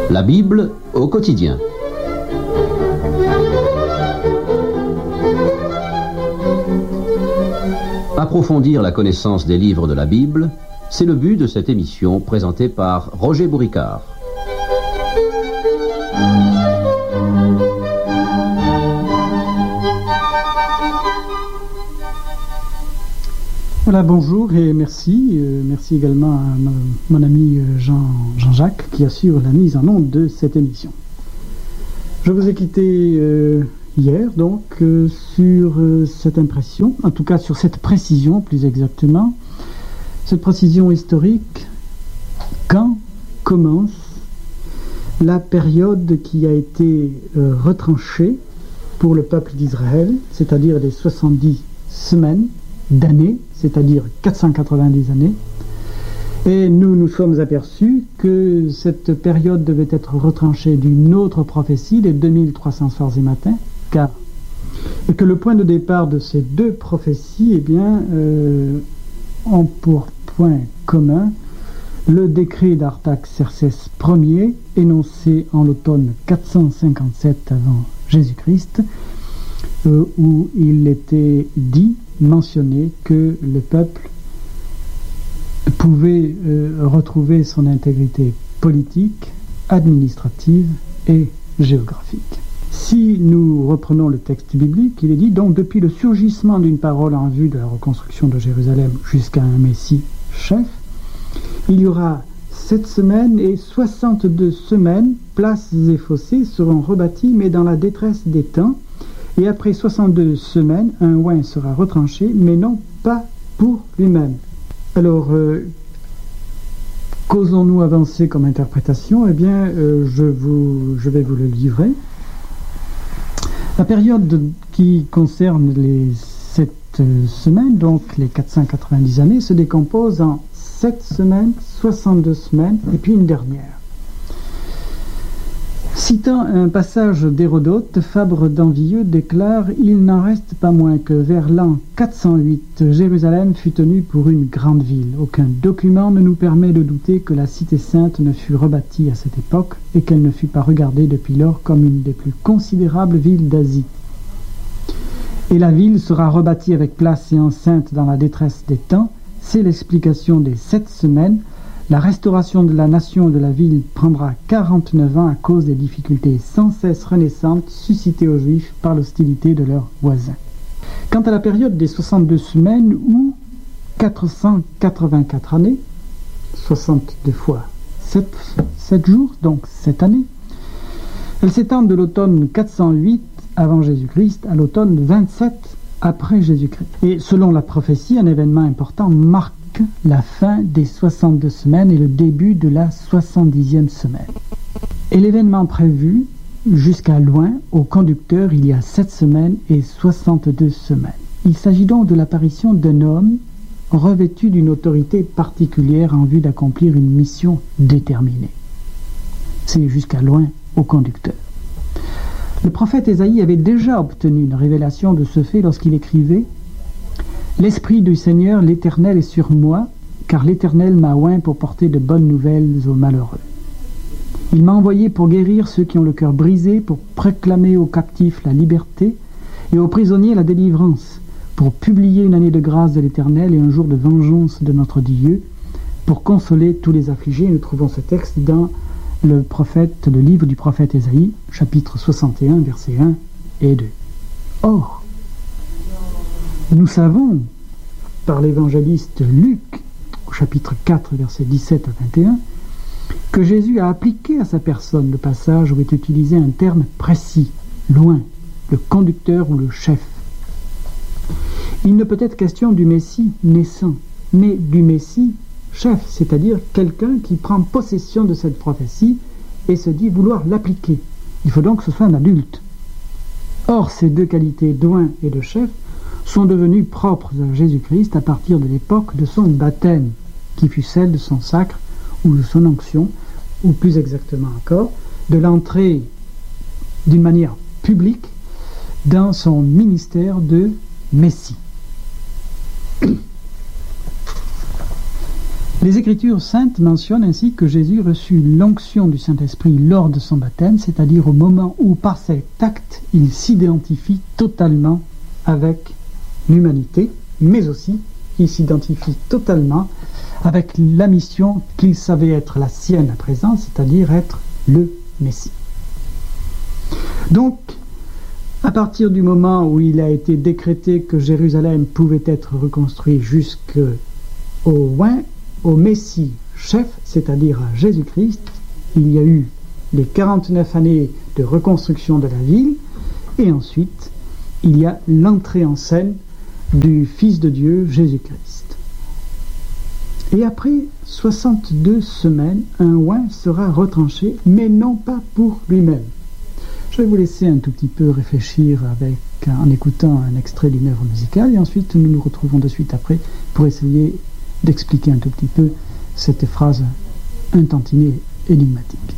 La Bible au quotidien. Approfondir la connaissance des livres de la Bible, c'est le but de cette émission présentée par Roger Bouricard. Voilà, bonjour et merci. Merci également à mon ami Jean-Jacques qui assure la mise en onde de cette émission. Je vous ai quitté hier donc sur cette impression, en tout cas sur cette précision plus exactement, cette précision historique. Quand commence la période qui a été retranchée pour le peuple d'Israël, c'est-à-dire les 70 semaines d'années, c'est-à-dire 490 années, et nous nous sommes aperçus que cette période devait être retranchée d'une autre prophétie, les 2300 soirs et matins, et que le point de départ de ces deux prophéties ont pour point commun le décret d'Artaxerxès Ier, énoncé en l'automne 457 avant Jésus-Christ, où il était mentionné que le peuple pouvait retrouver son intégrité politique, administrative et géographique. Si nous reprenons le texte biblique, il est dit donc depuis le surgissement d'une parole en vue de la reconstruction de Jérusalem jusqu'à un Messie chef, il y aura 7 semaines et 62 semaines, places et fossés seront rebâtis, mais dans la détresse des temps. Et après 62 semaines, un oint sera retranché, mais non pas pour lui-même. Alors, qu'osons-nous avancer comme interprétation? Je vais vous le livrer. La période qui concerne les 7 semaines, donc les 490 années, se décompose en 7 semaines, 62 semaines, et puis une dernière. Citant un passage d'Hérodote, Fabre d'Envieux déclare « Il n'en reste pas moins que vers l'an 408, Jérusalem fut tenue pour une grande ville. Aucun document ne nous permet de douter que la cité sainte ne fut rebâtie à cette époque et qu'elle ne fut pas regardée depuis lors comme une des plus considérables villes d'Asie. Et la ville sera rebâtie avec place et enceinte dans la détresse des temps. C'est l'explication des 7 semaines. La restauration de la nation et de la ville prendra 49 ans à cause des difficultés sans cesse renaissantes suscitées aux Juifs par l'hostilité de leurs voisins. Quant à la période des 62 semaines ou 484 années, 62 fois 7 jours, donc 7 années, elle s'étend de l'automne 408 avant Jésus-Christ à l'automne 27 après Jésus-Christ. Et selon la prophétie, un événement important marque la fin des 62 semaines et le début de la 70e semaine. Et l'événement prévu, jusqu'à loin, au conducteur, il y a 7 semaines et 62 semaines. Il s'agit donc de l'apparition d'un homme revêtu d'une autorité particulière en vue d'accomplir une mission déterminée. C'est jusqu'à loin au conducteur. Le prophète Ésaïe avait déjà obtenu une révélation de ce fait lorsqu'il écrivait « L'Esprit du Seigneur, l'Éternel, est sur moi, car l'Éternel m'a oint pour porter de bonnes nouvelles aux malheureux. Il m'a envoyé pour guérir ceux qui ont le cœur brisé, pour proclamer aux captifs la liberté et aux prisonniers la délivrance, pour publier une année de grâce de l'Éternel et un jour de vengeance de notre Dieu, pour consoler tous les affligés. » Nous trouvons ce texte dans le livre du prophète Ésaïe, chapitre 61, versets 1 et 2. Or, nous savons, par l'évangéliste Luc, au chapitre 4, versets 17 à 21, que Jésus a appliqué à sa personne le passage où est utilisé un terme précis, loin, le conducteur ou le chef. Il ne peut être question du Messie naissant, mais du Messie chef, c'est-à-dire quelqu'un qui prend possession de cette prophétie et se dit vouloir l'appliquer. Il faut donc que ce soit un adulte. Or, ces deux qualités d'oint et de chef sont devenues propres à Jésus-Christ à partir de l'époque de son baptême, qui fut celle de son sacre ou de son onction, ou plus exactement encore, de l'entrée d'une manière publique dans son ministère de Messie. Les Écritures saintes mentionnent ainsi que Jésus reçut l'onction du Saint-Esprit lors de son baptême, c'est-à-dire au moment où, par cet acte, il s'identifie totalement avec l'humanité, mais aussi il s'identifie totalement avec la mission qu'il savait être la sienne à présent, c'est-à-dire être le Messie. Donc, à partir du moment où il a été décrété que Jérusalem pouvait être reconstruit jusqu'au Messie chef, c'est-à-dire à Jésus-Christ, il y a eu les 49 années de reconstruction de la ville, et ensuite, il y a l'entrée en scène du Fils de Dieu, Jésus-Christ. Et après 62 semaines, un oint sera retranché, mais non pas pour lui-même. Je vais vous laisser un tout petit peu réfléchir en écoutant un extrait d'une œuvre musicale, et ensuite nous nous retrouvons de suite après pour essayer d'expliquer un tout petit peu cette phrase un tantinet énigmatique.